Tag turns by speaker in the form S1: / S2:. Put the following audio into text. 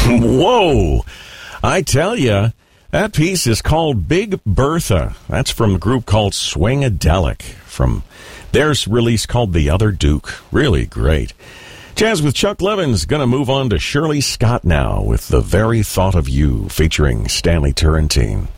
S1: Whoa! I tell ya, that piece is called Big Bertha. That's from a group called Swingadelic, from their release called The Other Duke. Really great. Jazz with Chuck Levin's going to move on to Shirley Scott now with The Very Thought of You, featuring Stanley Turrentine.